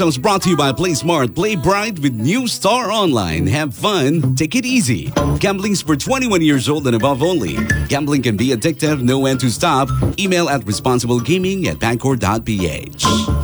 Was brought to you by Play Smart, Play Bright with New Star Online. Have fun, take it easy. Gambling's for 21 years old and above only. Gambling can be addictive, know when to stop. Email at responsiblegaming@bancor.ph.